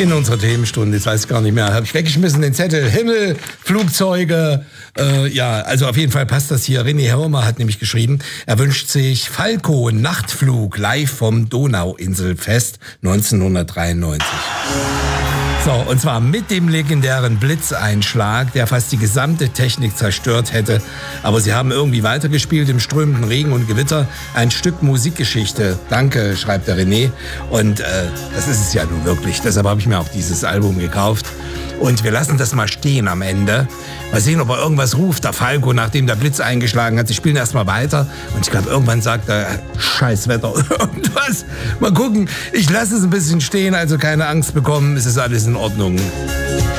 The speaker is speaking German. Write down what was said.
in unserer Themenstunde. Jetzt weiß ich gar nicht mehr. Habe ich weggeschmissen den Zettel. Himmel, Flugzeuge. Ja, also auf jeden Fall passt das hier. René Hörmer hat nämlich geschrieben, er wünscht sich Falco Nachtflug live vom Donauinselfest 1993. So, und zwar mit dem legendären Blitzeinschlag, der fast die gesamte Technik zerstört hätte. Aber sie haben irgendwie weitergespielt im strömenden Regen und Gewitter. Ein Stück Musikgeschichte. Danke, schreibt der René. Und das ist es ja nun wirklich. Deshalb habe ich mir auch dieses Album gekauft. Und wir lassen das mal stehen am Ende. Mal sehen, ob er irgendwas ruft, der Falco, nachdem der Blitz eingeschlagen hat. Sie spielen erstmal weiter. Und ich glaube, irgendwann sagt er, scheiß Wetter, irgendwas. Mal gucken. Ich lasse es ein bisschen stehen, also keine Angst bekommen. Es ist alles in Ordnung.